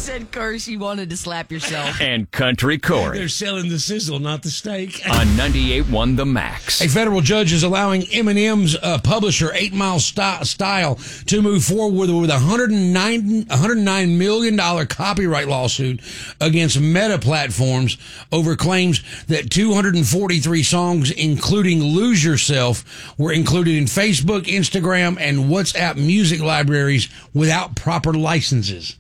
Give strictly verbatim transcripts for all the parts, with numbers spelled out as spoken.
said curse, you wanted to slap yourself. And Country Corey. They're selling the sizzle, not the steak. On ninety-eight point one The Max. A federal judge is allowing Eminem's uh, publisher, eight mile St- Style, to move forward with a one hundred nine million dollars copyright lawsuit against Meta Platforms over claims that two hundred forty-three songs, including Lose Yourself, were included in Facebook, Instagram, and WhatsApp music libraries without proper licenses.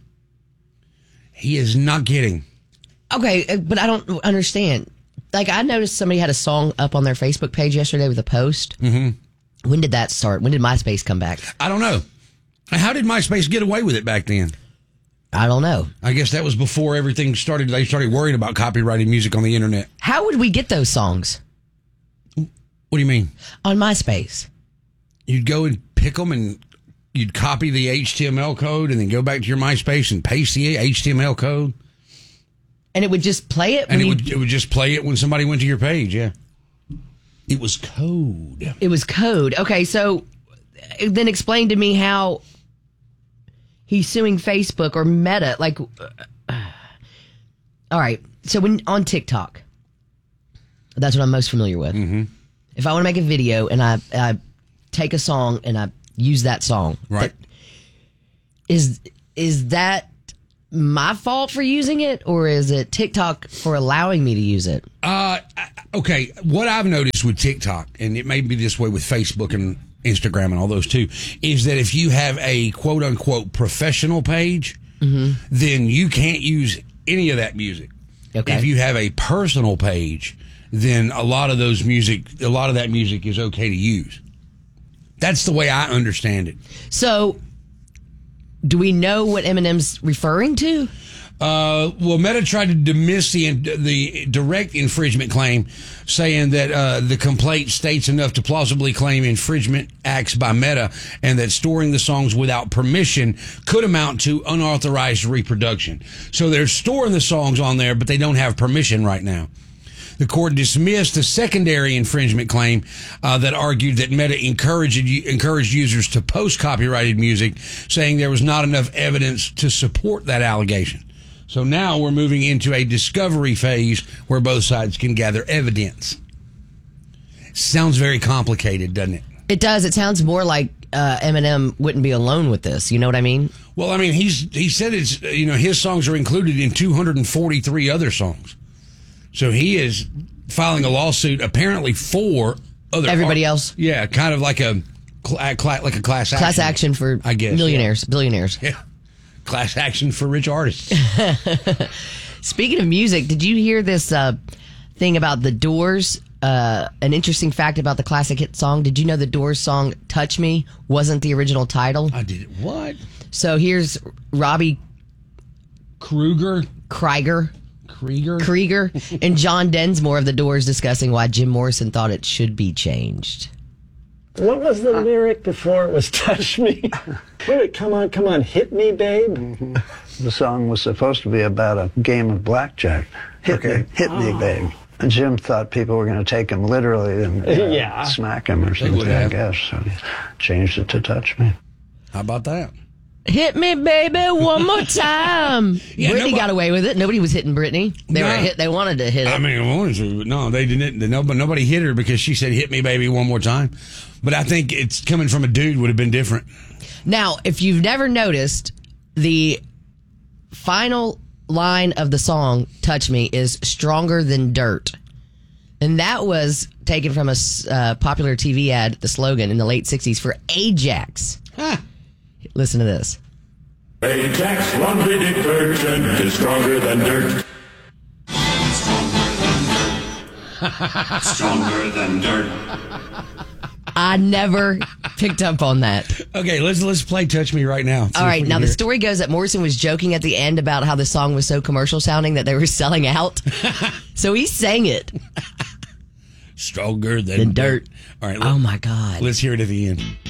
He is not kidding. Okay, but I don't understand. Like, I noticed somebody had a song up on their Facebook page yesterday with a post. Mm-hmm. When did that start? When did MySpace come back? I don't know. How did MySpace get away with it back then? I don't know. I guess that was before everything started. They started worrying about copyrighted music on the internet. How would we get those songs? What do you mean? On MySpace. You'd go and pick them and you'd copy the H T M L code and then go back to your MySpace and paste the H T M L code. And it would just play it? And it would, it would just play it when somebody went to your page, yeah. It was code. It was code. Okay, so then explain to me how he's suing Facebook or Meta. Like, uh, all right, so when on TikTok, that's what I'm most familiar with. Mm-hmm. If I want to make a video and I, I take a song and I use that song, right? That, is is that my fault for using it, or is it TikTok for allowing me to use it? Uh, okay, what I've noticed with TikTok, and it may be this way with Facebook and Instagram and all those too, is that if you have a quote unquote professional page, mm-hmm. then you can't use any of that music. Okay. If you have a personal page, then a lot of those music, a lot of that music is okay to use. That's the way I understand it. So, do we know what Eminem's referring to? Uh, well, Meta tried to dismiss the the direct infringement claim, saying that uh, the complaint states enough to plausibly claim infringement acts by Meta, and that storing the songs without permission could amount to unauthorized reproduction. So they're storing the songs on there, but they don't have permission right now. The court dismissed the secondary infringement claim uh, that argued that Meta encouraged encouraged users to post copyrighted music, saying there was not enough evidence to support that allegation. So now we're moving into a discovery phase where both sides can gather evidence. Sounds very complicated, doesn't it? It does. It sounds more like uh, Eminem wouldn't be alone with this. You know what I mean? Well, I mean, he's he said it's you know his songs are included in two hundred forty-three other songs. So he is filing a lawsuit apparently for other everybody art- else. Yeah, kind of like a cl- cl- like a class action. Class action for I guess millionaires, yeah. billionaires. Yeah, class action for rich artists. Speaking of music, did you hear this uh, thing about the Doors? Uh, an interesting fact about the classic hit song. Did you know the Doors song "Touch Me" wasn't the original title? I did. What? So here's Robbie Kruger, Krieger. Krieger? Krieger and John Densmore of the Doors discussing why Jim Morrison thought it should be changed. What was the lyric before it was "Touch Me"? Wait, it, come on, come on, hit me, babe. Mm-hmm. The song was supposed to be about a game of blackjack. Hit Okay. me, hit oh. me, babe. And Jim thought people were going to take him literally and uh, yeah. smack him or something, I guess. So he changed it to "Touch Me." How about that? Hit me, baby, one more time. Yeah, Britney nobody, got away with it. Nobody was hitting Britney. They No. were hit. They wanted to hit it. I mean, I wanted to, but no, they didn't. Nobody, nobody hit her because she said, "Hit me, baby, one more time." But I think it's coming from a dude would have been different. Now, if you've never noticed, the final line of the song "Touch Me" is "Stronger Than Dirt," and that was taken from a uh, popular T V ad. The slogan in the late sixties for Ajax. Huh. Listen to this. Ajax laundry detergent is stronger than dirt. Stronger than dirt. I never picked up on that. Okay, let's let's play "Touch Me" right now. All right, now the story goes that Morrison was joking at the end about how the song was so commercial sounding that they were selling out. So he sang it. Stronger than Than dirt. All right. Oh my God. Let's hear it at the end.